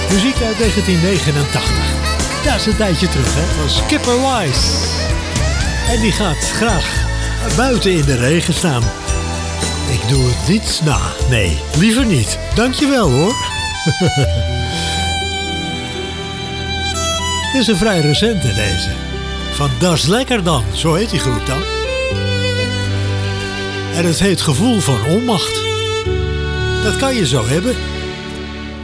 Muziek uit 1989. Dat is een tijdje terug, hè? Van Skipper Wise. En die gaat graag buiten in de regen staan. Ik doe het niet na. Nee, liever niet. Dankjewel hoor. Dit is een vrij recente deze. Van Das Lekker dan, zo heet die groep dan. En het heet gevoel van onmacht. Dat kan je zo hebben.